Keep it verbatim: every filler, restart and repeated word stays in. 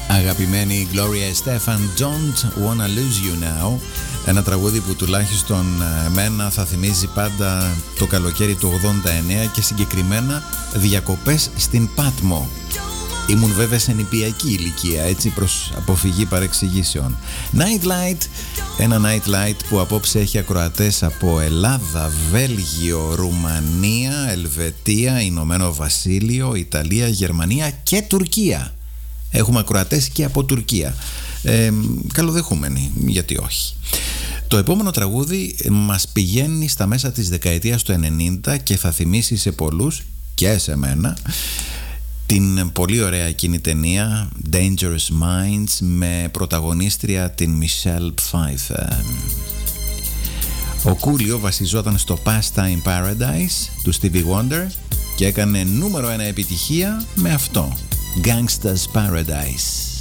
Αγαπημένη Gloria Estefan, Don't Wanna Lose You Now. Ένα τραγούδι που τουλάχιστον εμένα θα θυμίζει πάντα το καλοκαίρι του ογδόντα εννέα και συγκεκριμένα διακοπές στην Πάτμο. Ήμουν βέβαια σε νηπιακή ηλικία, έτσι, προς αποφυγή παρεξηγήσεων. Nightlight, ένα Nightlight που απόψε έχει ακροατές από Ελλάδα, Βέλγιο, Ρουμανία, Ελβετία, Ηνωμένο Βασίλειο, Ιταλία, Γερμανία και Τουρκία. Έχουμε ακροατές και από Τουρκία. Ε, καλοδεχούμενοι, γιατί όχι. Το επόμενο τραγούδι μας πηγαίνει στα μέσα της δεκαετίας του ενενήντα και θα θυμίσει σε πολλούς και σε μένα την πολύ ωραία εκείνη ταινία Dangerous Minds με πρωταγωνίστρια την Michelle Pfeiffer. Ο Κούλιο βασιζόταν στο Pastime Paradise του Stevie Wonder και έκανε νούμερο ένα επιτυχία με αυτό, Gangsta's Paradise.